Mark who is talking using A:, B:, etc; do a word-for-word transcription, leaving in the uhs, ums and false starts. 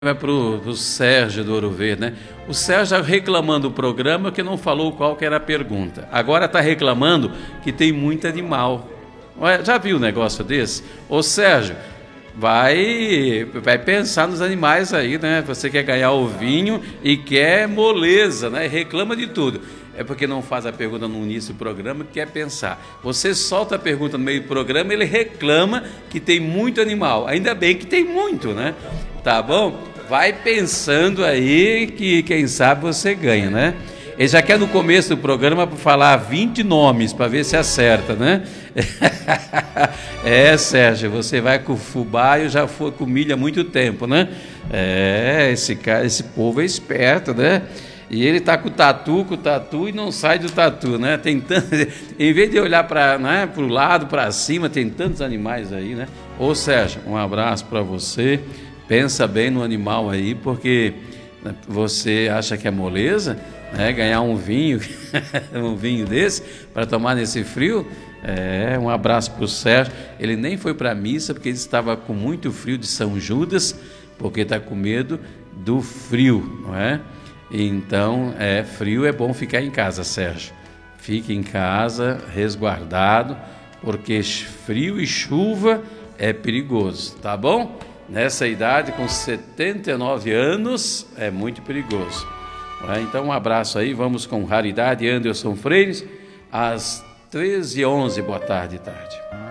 A: Vai para o Sérgio do Ouro Verde, né? O Sérgio está reclamando do programa que não falou qual que era a pergunta. Agora está reclamando que tem muito animal. Ué, já viu um negócio desse? Ô Sérgio, vai, vai pensar nos animais aí, né? Você quer ganhar ovinho e quer moleza, né? Reclama de tudo. É porque não faz a pergunta no início do programa que quer pensar. Você solta a pergunta no meio do programa, ele reclama que tem muito animal. Ainda bem que tem muito, né? Tá bom? Vai pensando aí que quem sabe você ganha, né? Ele já quer no começo do programa falar vinte nomes para ver se acerta, né? É, Sérgio, você vai com fubá e eu já fui com milho há muito tempo, né? É, esse cara, esse povo é esperto, né? E ele tá com o tatu, com o tatu e não sai do tatu, né? Tem tanto, em vez de olhar para, né, para o lado, para cima, tem tantos animais aí, né? Ô Sérgio, um abraço para você. Pensa bem no animal aí, porque você acha que é moleza, né? Ganhar um vinho, um vinho desse para tomar nesse frio. É, um abraço para o Sérgio. Ele nem foi para a missa porque ele estava com muito frio de São Judas, porque está com medo do frio, não é? Então, é frio, é bom ficar em casa, Sérgio. Fique em casa, resguardado, porque frio e chuva é perigoso, tá bom? Nessa idade, com setenta e nove anos, é muito perigoso. Então, um abraço aí, vamos com Raridade e Anderson Freires, às treze e onze, boa tarde, tarde.